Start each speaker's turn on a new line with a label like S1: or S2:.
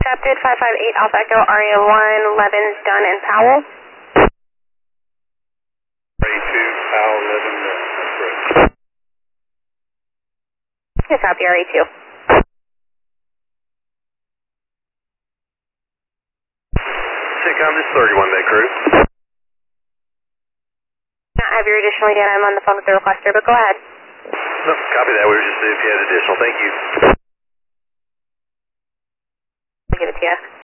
S1: Accepted, 558 Alpha Echo, Aria 1, Levins, Dunn, and Powell.
S2: Ray 2, Powell, Levin, that's correct.
S1: Yes, copy, Aria 2.
S2: SITCOM, this is 31 Med Crew.
S1: Not have your additional data. I'm on the phone with the requester, but go ahead.
S2: No, copy that. We were just seeing if you had additional. Thank you.
S1: I'll give it to you.